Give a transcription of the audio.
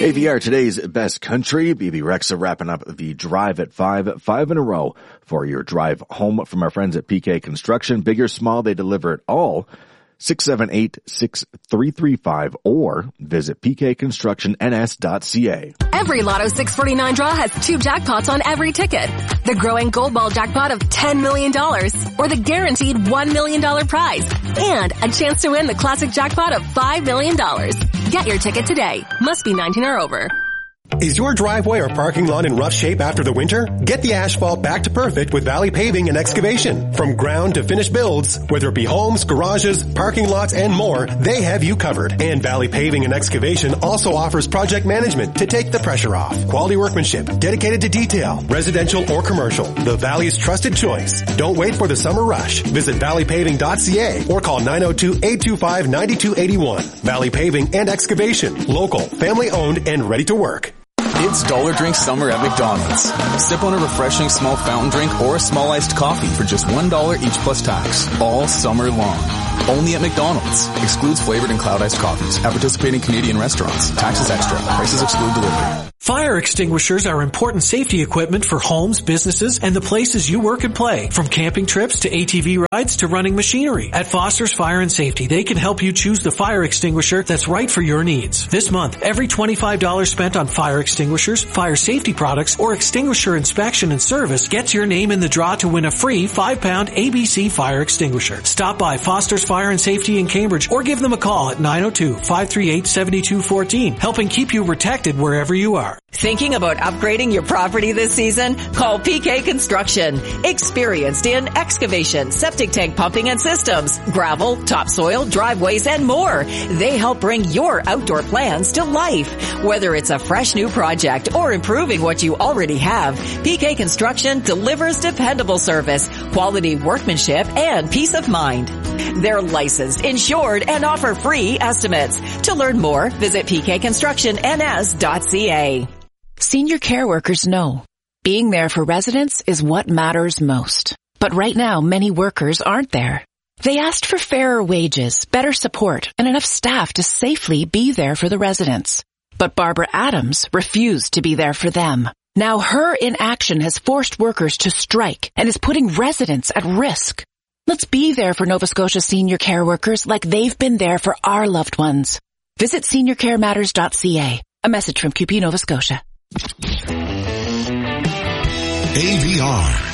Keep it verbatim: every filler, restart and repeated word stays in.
A V R, today's best country. B B Rexa wrapping up the drive at five, five in a row for your drive home from our friends at P K Construction. Big or small, they deliver it all. six seven eight, six three three five or visit p k construction n s dot c a. Every Lotto six forty-nine draw has two jackpots on every ticket. The growing Gold Ball jackpot of ten million dollars or the guaranteed one million dollars prize and a chance to win the classic jackpot of five million dollars. Get your ticket today. Must be nineteen or over. Is your driveway or parking lot in rough shape after the winter? Get the asphalt back to perfect with Valley Paving and Excavation. From ground to finished builds, whether it be homes, garages, parking lots, and more, they have you covered. And Valley Paving and Excavation also offers project management to take the pressure off. Quality workmanship, dedicated to detail, residential or commercial. The Valley's trusted choice. Don't wait for the summer rush. Visit valley paving dot c a or call nine oh two, eight two five, nine two eight one. Valley Paving and Excavation. Local, family owned, and ready to work. It's Dollar Drink Summer at McDonald's. Sip on a refreshing small fountain drink or a small iced coffee for just one dollar each plus tax. All summer long. Only at McDonald's. Excludes flavored and cloud iced coffees. At participating Canadian restaurants. Taxes extra. Prices exclude delivery. Fire extinguishers are important safety equipment for homes, businesses, and the places you work and play. From camping trips to A T V rides to running machinery. At Foster's Fire and Safety, they can help you choose the fire extinguisher that's right for your needs. This month, every twenty-five dollars spent on fire extinguishers, fire safety products, or extinguisher inspection and service gets your name in the draw to win a free five pound A B C fire extinguisher. Stop by Foster's Fire and Safety in Cambridge or give them a call at nine oh two, five three eight, seven two one four, helping keep you protected wherever you are. Thinking about upgrading your property this season? Call P K Construction. Experienced in excavation, septic tank pumping and systems, gravel, topsoil, driveways, and more. They help bring your outdoor plans to life. Whether it's a fresh new project or improving what you already have, P K Construction delivers dependable service, quality workmanship, and peace of mind. They're licensed, insured, and offer free estimates. To learn more, visit p k construction n s dot c a. Senior care workers know being there for residents is what matters most. But right now, many workers aren't there. They asked for fairer wages, better support, and enough staff to safely be there for the residents. But Barbara Adams refused to be there for them. Now her inaction has forced workers to strike and is putting residents at risk. Let's be there for Nova Scotia senior care workers like they've been there for our loved ones. Visit senior care matters dot c a. A message from Q P Nova Scotia. A V R.